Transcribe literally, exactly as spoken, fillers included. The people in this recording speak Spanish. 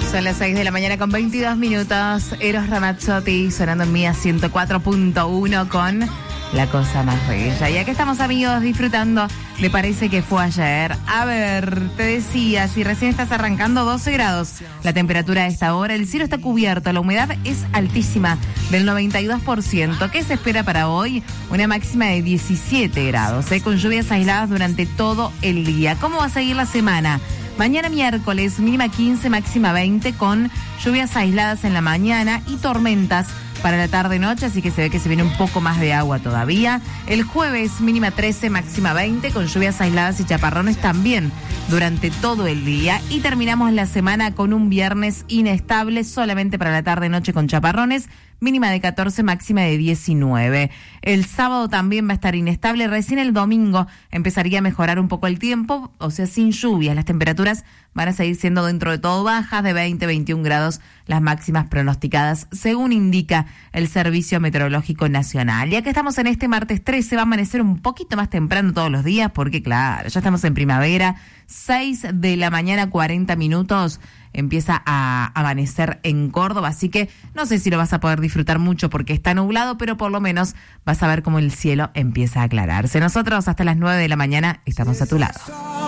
Son las seis de la mañana con veintidós minutos. Eros Ramazzotti sonando en Mía ciento cuatro punto uno con La Cosa Más Bella. Y aquí estamos, amigos, disfrutando de Parece que fue ayer. A ver, te decía, si recién estás arrancando, doce grados la temperatura a esta hora. El cielo está cubierto, la humedad es altísima, del noventa y dos por ciento. ¿Qué se espera para hoy? Una máxima de diecisiete grados, ¿eh? Con lluvias aisladas durante todo el día. ¿Cómo va a seguir la semana? Mañana miércoles, mínima quince, máxima veinte, con lluvias aisladas en la mañana y tormentas para la tarde-noche, así que se ve que se viene un poco más de agua todavía. El jueves, mínima trece, máxima veinte, con lluvias aisladas y chaparrones también durante todo el día. Y terminamos la semana con un viernes inestable, solamente para la tarde-noche con chaparrones, mínima de catorce, máxima de diecinueve. El sábado también va a estar inestable. Recién el domingo empezaría a mejorar un poco el tiempo, o sea, sin lluvias. Las temperaturas van a seguir siendo dentro de todo bajas, de veinte, veintiún grados las máximas pronosticadas, según indica el Servicio Meteorológico Nacional. Ya que estamos en este martes trece, va a amanecer un poquito más temprano todos los días, porque claro, ya estamos en primavera, seis de la mañana, cuarenta minutos, empieza a amanecer en Córdoba, así que no sé si lo vas a poder disfrutar mucho porque está nublado, pero por lo menos vas a ver cómo el cielo empieza a aclararse. Nosotros hasta las nueve de la mañana estamos a tu lado.